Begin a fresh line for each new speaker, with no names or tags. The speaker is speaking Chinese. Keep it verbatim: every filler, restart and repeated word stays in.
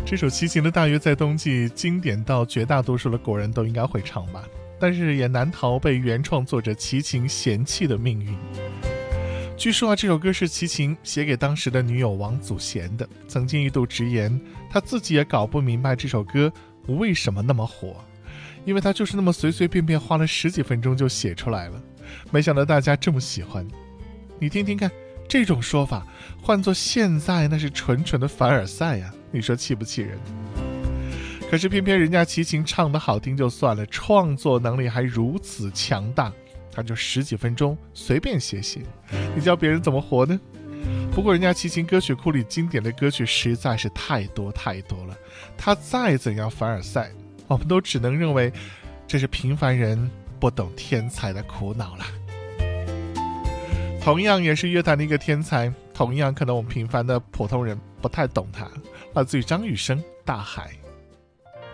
这首齐秦的大约在冬季经典到绝大多数的国人都应该会唱吧，但是也难逃被原创作者齐秦嫌弃的命运。据说啊，这首歌是齐秦写给当时的女友王祖贤的，曾经一度直言他自己也搞不明白这首歌为什么那么火，因为他就是那么随随便便花了十几分钟就写出来了，没想到大家这么喜欢。你听听看，这种说法换作现在那是纯纯的凡尔赛啊，你说气不气人？可是偏偏人家齐秦唱得好听就算了，创作能力还如此强大，他就十几分钟随便写写，你教别人怎么活呢？不过人家齐秦歌曲库里经典的歌曲实在是太多太多了，他再怎样凡尔赛，我们都只能认为这是平凡人不懂天才的苦恼了。同样也是乐坛的一个天才，同样可能我们平凡的普通人不太懂他，来自于张雨生《大海》。